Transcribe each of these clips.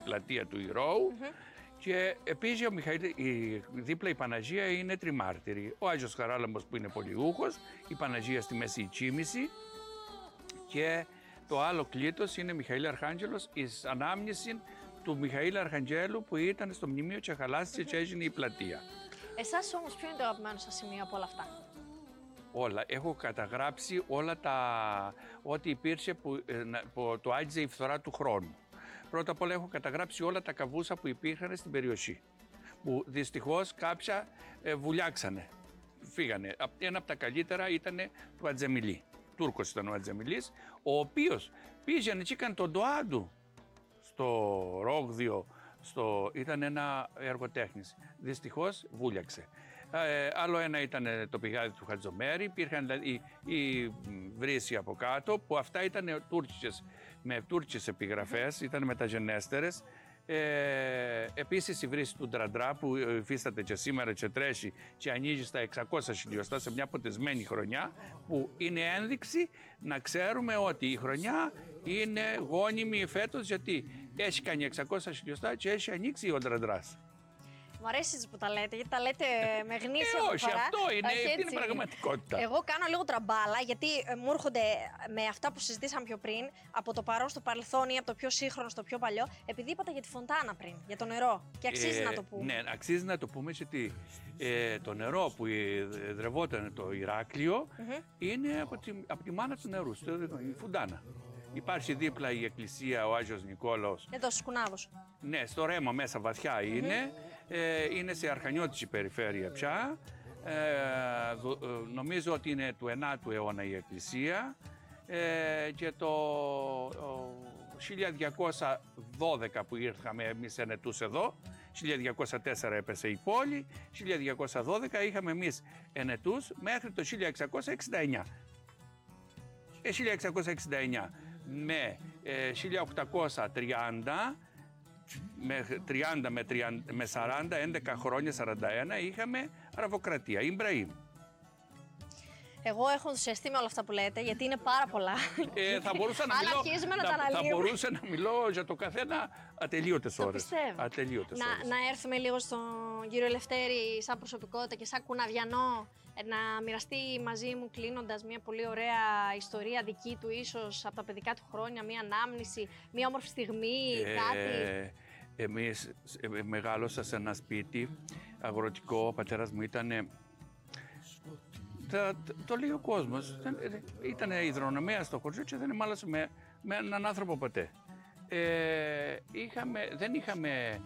πλατεία του Ηρώου. Και επίσης δίπλα η Παναγία είναι τριμάρτυρη. Ο Άγιος Χαράλαμπος που είναι πολιούχος, η Παναγία στη μέση η Τσίμηση και το άλλο κλήτος είναι Μιχαήλ Αρχάγγελος, εις ανάμνηση του Μιχαήλ Αρχαγγέλου που ήταν στο μνημείο και χαλάστηκε και έγινε η πλατεία. Εσάς όμως ποιο είναι το αγαπημένο σας σημείο από όλα αυτά? Όλα. Έχω καταγράψει όλα ό,τι υπήρχε που το άγγιζε η φθορά του χρόνου. Πρώτα απ' όλα έχω καταγράψει όλα τα καβούσα που υπήρχαν στην περιοχή. Που δυστυχώς κάποια βουλιάξανε. Φύγανε. Ένα από τα καλύτερα ήταν του Ατζεμιλή. Τούρκος ήταν ο Ατζεμιλής, ο οποίος πήγαινε και έκανε τον ντοάντου στο Ρόγδιο. Ήταν ένα έργο τέχνης. Δυστυχώς βούλιαξε. Άλλο ένα ήταν το πηγάδι του Χατζομέρη, υπήρχαν δηλαδή οι βρύσοι από κάτω που αυτά ήταν με τούρκες επιγραφές, ήταν μεταγενέστερες. Επίσης η βρύση του Ντραντρά που υφίσταται και σήμερα και τρέχει και ανοίγει στα 600 χιλιοστά σε μια ποτισμένη χρονιά, που είναι ένδειξη να ξέρουμε ότι η χρονιά είναι γόνιμη φέτος, γιατί έχει κάνει 600 χιλιοστά και έχει ανοίξει ο Ντραντράς. Μου αρέσει που τα λέτε, γιατί τα λέτε με γνήσια όχι, φορά. αυτό είναι πραγματικότητα. Εγώ κάνω λίγο τραμπάλα, γιατί μου έρχονται με αυτά που συζητήσαμε πιο πριν, από το παρόν στο παρελθόν ή από το πιο σύγχρονο στο πιο παλιό, επειδή είπατε για τη φωντάνα πριν, για το νερό. Και αξίζει να το πούμε. Ναι, αξίζει να το πούμε, γιατί το νερό που δρευόταν το Ηράκλειο είναι από τη μάνα του νερού, η φουντάνα. Υπάρχει δίπλα η εκκλησία, ο Άγιος Νικόλαος. Εδώ στους Κουνάβους. Ναι, στο Ρέμα μέσα βαθιά είναι. Είναι σε αρχανιώτικη περιφέρεια πια. Νομίζω ότι είναι του 9ου αιώνα η εκκλησία. Και το 1212 που ήρθαμε εμείς ενετούς εδώ, 1204 έπεσε η πόλη, 1212 είχαμε εμείς ενετούς μέχρι το 1669. 1669 με 1830 με 40, 11 χρόνια, 41 είχαμε αραβοκρατία, Ιμπραήμ. Εγώ έχω ενθουσιαστεί με όλα αυτά που λέτε, γιατί είναι πάρα πολλά. Θα μπορούσα να μιλώ, θα μπορούσα να μιλώ για το καθένα ατελείωτες ώρες. Να έρθουμε λίγο στον κύριο Ελευθέρη σαν προσωπικότητα και σαν κουναβιανό, να μοιραστεί μαζί μου κλείνοντας μια πολύ ωραία ιστορία δική του, ίσως από τα παιδικά του χρόνια, μια ανάμνηση, μια όμορφη στιγμή, κάτι. Εμείς μεγάλωσα σε ένα σπίτι αγροτικό, ο πατέρας μου ήταν... Το λέει ο κόσμος, ήταν υδρονομέα στο χωριό και δεν μάλωσε με έναν άνθρωπο ποτέ. Δεν είχαμε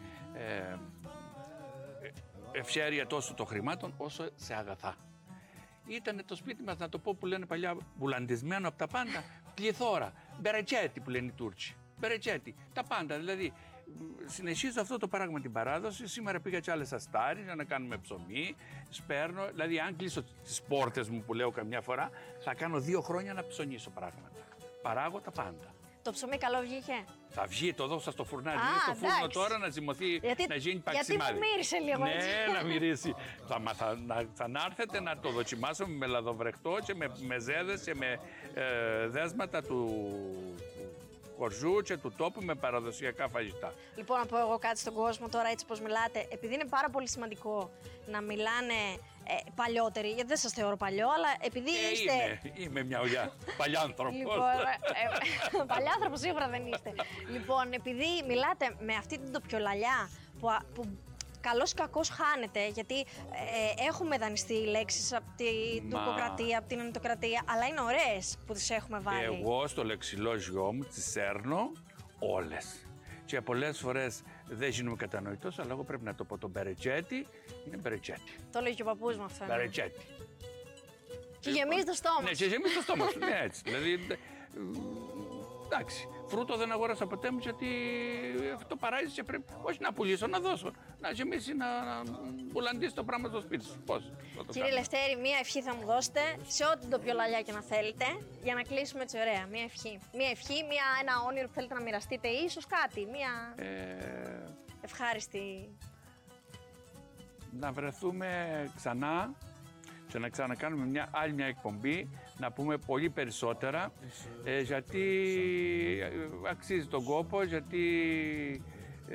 ευχέρεια τόσο των χρημάτων όσο σε αγαθά. Ήταν το σπίτι μας, να το πω που λένε παλιά, μπουλαντισμένο από τα πάντα, πληθώρα, μπερετσέτι που λένε οι Τούρκοι. Μπερετσέτι, τα πάντα, δηλαδή συνεχίζω αυτό το πράγμα την παράδοση. Σήμερα πήγα και άλλες αστάρι για να κάνουμε ψωμί, σπέρνω, δηλαδή αν κλείσω τις πόρτες μου που λέω καμιά φορά, θα κάνω 2 χρόνια να ψωνίσω πράγματα. Παράγω τα πάντα. Το ψωμί καλό βγήκε? Θα βγει, το δώσα στο φουρνάρι, είναι στο φούρνο τώρα να ζυμωθεί, να γίνει παξιμάδι. Γιατί μου μύρισε λίγο έτσι. Ναι, να μυρίσει. Θα έρθετε να το δοκιμάσουμε με λαδοβρεχτό και με ζέδες και με δέσματα του χωριού και του τόπου με παραδοσιακά φαγητά. Λοιπόν, να πω εγώ κάτι στον κόσμο τώρα, έτσι πως μιλάτε, επειδή είναι πάρα πολύ σημαντικό να μιλάνε παλιότεροι, γιατί δεν σας θεωρώ παλιό, αλλά επειδή είστε... Είμαι μια παλιάνθρωπος. Λοιπόν, παλιάνθρωπος σίγουρα δεν είστε. Λοιπόν, επειδή μιλάτε με αυτή την τοπιολαλιά που καλώς ή κακώς χάνεται, γιατί έχουμε δανειστεί λέξεις από την τουρκοκρατία, από την ενωτοκρατία, αλλά είναι ωραίες που τις έχουμε βάλει. Εγώ στο λεξιλόγιό μου τις σέρνω όλες. Και πολλές φορές δεν γίνομαι κατανοητός, αλλά εγώ πρέπει να το πω. Το μπερετσέτι είναι μπερετσέτι. Το λέει και ο παππούς μου αυτό. Μπερετσέτι. Και γεμίζει το στόμα. Ναι, και γεμίζει το στόμα σου. Ναι, έτσι. Δηλαδή, εντάξει, φρούτο δεν αγόρασα ποτέ μου, γιατί αυτό παράγει και πρέπει όχι να πουλήσω, να δώσω. Να γεμίσει, να μπουλαντήσει το πράγμα στο σπίτι σου. Πώς? Κύριε Λευτέρη, μία ευχή θα μου δώσετε σε ό,τι το πιο λαλιά και να θέλετε, για να κλείσουμε έτσι ωραία. Μία ευχή. Μία ευχή, ένα όνειρο που θέλετε να μοιραστείτε, ίσως κάτι. Μία ευχάριστη. Να βρεθούμε ξανά και να ξανακάνουμε άλλη μια εκπομπή, να πούμε πολύ περισσότερα, γιατί αξίζει τον κόπο, γιατί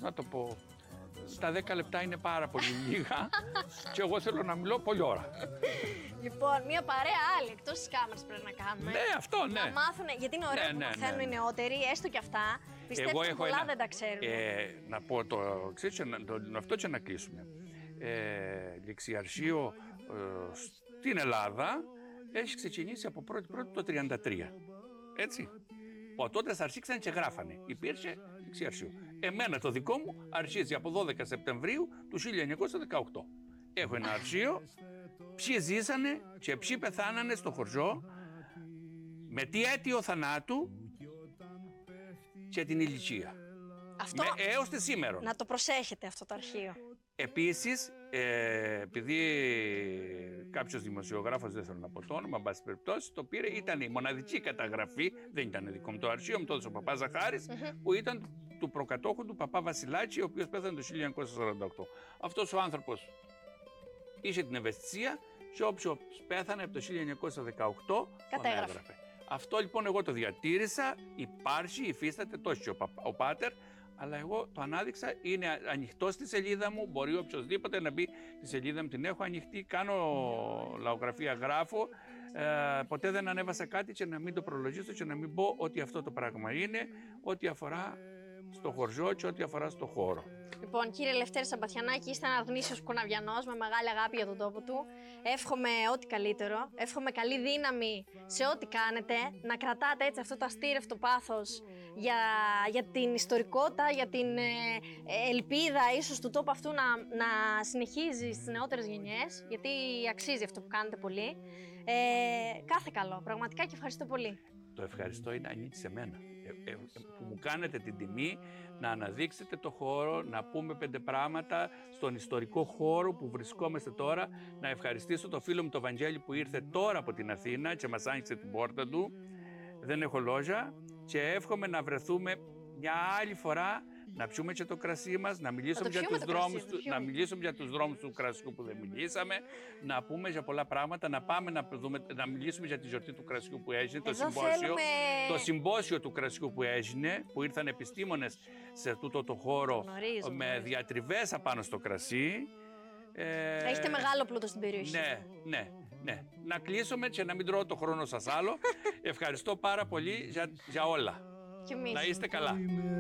πώς να το πω, τα 10 λεπτά είναι πάρα πολύ λίγα και εγώ θέλω να μιλώ πολλή ώρα. Λοιπόν, μια παρέα άλλη εκτός της κάμερας πρέπει να κάνουμε. Ναι, αυτό, ναι. Να μάθουν, γιατί είναι ωραίο που μαθαίνουν οι νεότεροι, έστω και αυτά. Πιστεύω ότι πολλά δεν τα ξέρουν. Να πω αυτό και να κλείσουμε. Ληξιαρχείο στην Ελλάδα έχει ξεκινήσει από 1η το 1933. Έτσι. Τότε αρχίσαν και γράφανε. Υπήρχε ληξιαρχείο. Εμένα το δικό μου αρχίζει από 12 Σεπτεμβρίου του 1918. Έχω ένα αρχείο. Ποιοι ζήσανε και ποιοι πεθάνανε στο χωριό, με τι αίτιο θανάτου και την ηλικία. Αυτό έως τη σήμερα. να το προσέχετε αυτό το αρχείο. Επίσης, επειδή κάποιος δημοσιογράφος, δεν θέλω να πω το όνομα, εν πάση περιπτώσει, το πήρε, ήταν η μοναδική καταγραφή, δεν ήταν δικό μου το αρχείο, μου το έδωσε ο Παπάς Ζαχάρης, που ήταν του προκατόχου του Παπά Βασιλάκη, ο οποίος πέθανε το 1948. Αυτός ο άνθρωπος είχε την ευαισθησία και όποιος πέθανε από το 1918 κατέγραφε. Αυτό λοιπόν εγώ το διατήρησα, υπάρχει, υφίσταται τόσο ο Πάτερ, αλλά εγώ το ανάδειξα, είναι ανοιχτό στη σελίδα μου, μπορεί οποιοδήποτε να μπει στη σελίδα μου, την έχω ανοιχτή, κάνω λαογραφία, γράφω, ποτέ δεν ανέβασα κάτι και να μην το προλογίσω και να μην πω ότι αυτό το πράγμα είναι, ό,τι αφορά στο χωριό και ό,τι αφορά στο χώρο. Λοιπόν, κύριε Λευτέρη Σαμπαθιανάκη, είστε ένα γνήσιος κουναβιανός με μεγάλη αγάπη για τον τόπο του. Εύχομαι ό,τι καλύτερο. Εύχομαι καλή δύναμη σε ό,τι κάνετε. Να κρατάτε έτσι αυτό το αστήρευτο πάθος για την ιστορικότητα, για την ελπίδα ίσως του τόπου αυτού να συνεχίζει στις νεότερες γενιές. Γιατί αξίζει αυτό που κάνετε πολύ. Κάθε καλό, πραγματικά, και ευχαριστώ πολύ. Το ευχαριστώ είναι ανήκει σε μένα. Που μου κάνετε την τιμή να αναδείξετε το χώρο, να πούμε 5 πράγματα στον ιστορικό χώρο που βρισκόμαστε τώρα. Να ευχαριστήσω το φίλο μου το Βαγγέλη που ήρθε τώρα από την Αθήνα και μας άνοιξε την πόρτα του. Δεν έχω λόγια και εύχομαι να βρεθούμε μια άλλη φορά, να πιούμε και το κρασί μας, να μιλήσουμε για τους δρόμους του κρασιού που δεν μιλήσαμε, να πούμε για πολλά πράγματα, να πάμε να μιλήσουμε για τη γιορτή του κρασιού που έγινε, το συμπόσιο του κρασιού που έγινε, που ήρθαν επιστήμονες σε τούτο το χώρο με διατριβές απάνω στο κρασί. Έχετε μεγάλο πλούτο στην περιοχή. Ναι. Να κλείσουμε και να μην τρώω το χρόνο σας άλλο. Ευχαριστώ πάρα πολύ για όλα. Και εμείς. Να είστε καλά.